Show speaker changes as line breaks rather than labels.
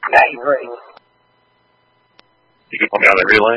Right.
You can put me on the relay.